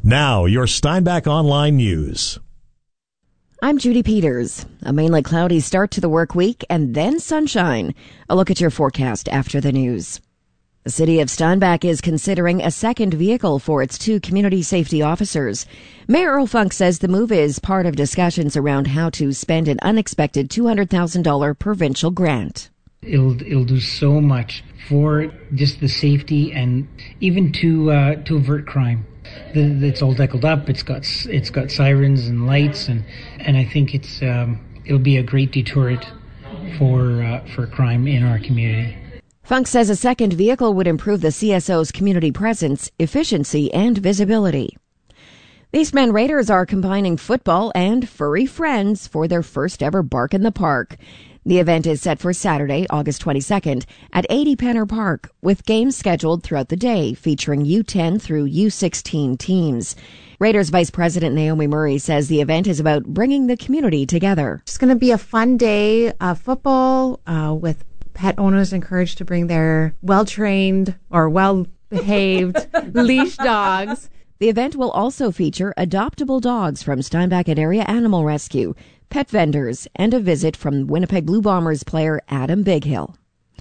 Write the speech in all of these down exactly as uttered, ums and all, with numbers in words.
Now, your Steinbach Online News. I'm Judy Peters. A mainly cloudy start to the work week and then sunshine. A look at your forecast after the news. The city of Steinbach is considering a second vehicle for its two community safety officers. Mayor Earl Funk says the move is part of discussions around how to spend an unexpected two hundred thousand dollars provincial grant. It'll it'll do so much for just the safety and even to uh, to avert crime. The, it's all deckled up. It's got it's got sirens and lights, and and I think it's um, it'll be a great deterrent for uh, for crime in our community. Funk says a second vehicle would improve the C S O's community presence, efficiency, and visibility. The Eastman Raiders are combining football and furry friends for their first ever Bark in the Park. The event is set for Saturday, August twenty-second at eighty Penner Park, with games scheduled throughout the day featuring U ten through U sixteen teams. Raiders Vice President Naomi Murray says the event is about bringing the community together. It's going to be a fun day of football uh, with pet owners encouraged to bring their well-trained or well-behaved leash dogs. The event will also feature adoptable dogs from Steinbach and Area Animal Rescue, pet vendors, and a visit from Winnipeg Blue Bombers player Adam Bighill.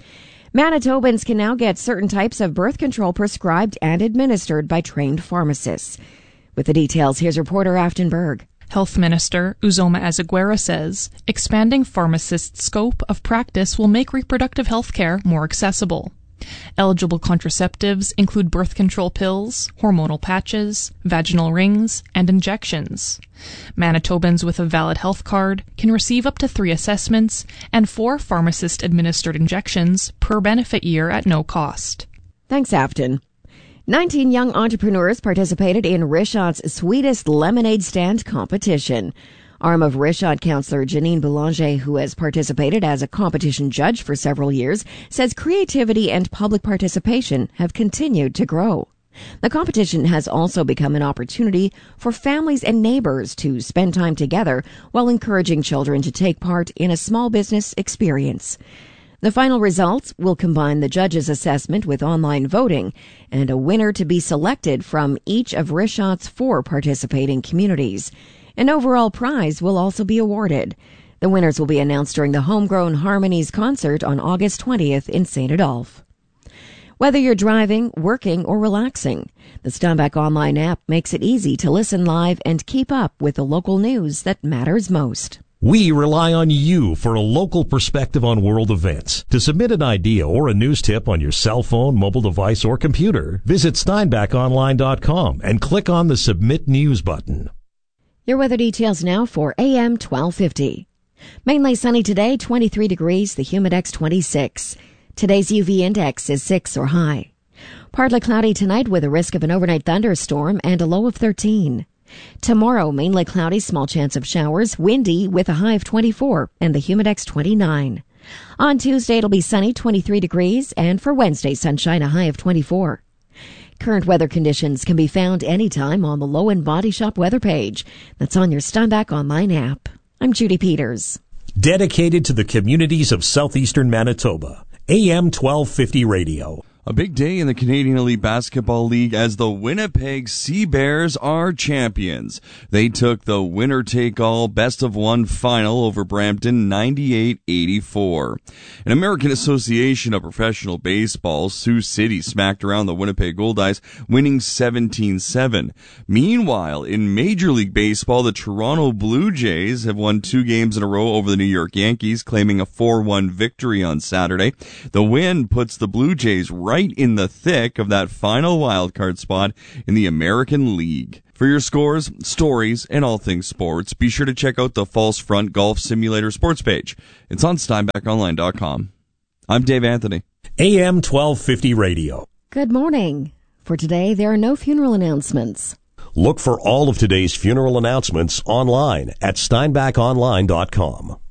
Manitobans can now get certain types of birth control prescribed and administered by trained pharmacists. With the details, here's reporter Afton Berg. Health Minister Uzoma Azaguera says expanding pharmacists' scope of practice will make reproductive health care more accessible. Eligible contraceptives include birth control pills, hormonal patches, vaginal rings, and injections. Manitobans with a valid health card can receive up to three assessments and four pharmacist-administered injections per benefit year at no cost. Thanks, Afton. nineteen young entrepreneurs participated in Rishot's Sweetest Lemonade Stand competition. Arm of Rishot councillor Janine Boulanger, who has participated as a competition judge for several years, says creativity and public participation have continued to grow. The competition has also become an opportunity for families and neighbors to spend time together while encouraging children to take part in a small business experience. The final results will combine the judge's assessment with online voting and a winner to be selected from each of Rishot's four participating communities. An overall prize will also be awarded. The winners will be announced during the Homegrown Harmonies concert on August twentieth in Saint Adolphe. Whether you're driving, working, or relaxing, the Steinbach Online app makes it easy to listen live and keep up with the local news that matters most. We rely on you for a local perspective on world events. To submit an idea or a news tip on your cell phone, mobile device, or computer, visit steinbach online dot com and click on the Submit News button. Your weather details now for A M twelve fifty. Mainly sunny today, twenty-three degrees, the Humidex twenty-six. Today's U V index is six or high. Partly cloudy tonight with a risk of an overnight thunderstorm and a low of thirteen. Tomorrow, mainly cloudy, small chance of showers, windy with a high of twenty-four and the Humidex twenty-nine. On Tuesday, it'll be sunny, twenty-three degrees, and for Wednesday, sunshine, a high of twenty-four. Current weather conditions can be found anytime on the Low and Body Shop weather page. That's on your Steinbach Online app. I'm Judy Peters. Dedicated to the communities of southeastern Manitoba. A M twelve fifty Radio. A big day in the Canadian Elite Basketball League as the Winnipeg Sea Bears are champions. They took the winner-take-all best-of-one final over Brampton ninety-eight eighty-four. An American Association of Professional Baseball, Sioux City smacked around the Winnipeg Goldeyes, winning seventeen seven. Meanwhile, in Major League Baseball, the Toronto Blue Jays have won two games in a row over the New York Yankees, claiming a four one victory on Saturday. The win puts the Blue Jays right right in the thick of that final wildcard spot in the American League. For your scores, stories, and all things sports, be sure to check out the False Front Golf Simulator sports page. It's on steinbach online dot com. I'm Dave Anthony. A M twelve fifty Radio. Good morning. For today, there are no funeral announcements. Look for all of today's funeral announcements online at steinbach online dot com.